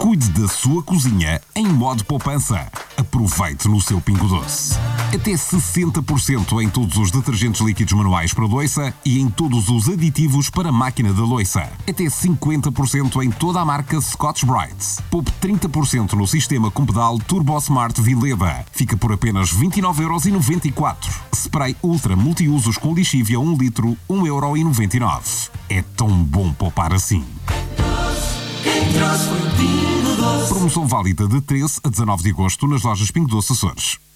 Cuide da sua cozinha em modo poupança. Aproveite no seu Pingo Doce. Até 60% em todos os detergentes líquidos manuais para louça e em todos os aditivos para máquina de louça. Até 50% em toda a marca Scotch-Brite. Poupe 30% no sistema com pedal Turbo Smart Vileda. Fica por apenas 29,94€. Spray Ultra Multiusos com lixívia 1 litro, 1,99€. É tão bom poupar assim. Promoção válida de 13 a 19 de agosto nas lojas Pingo Doce Açores.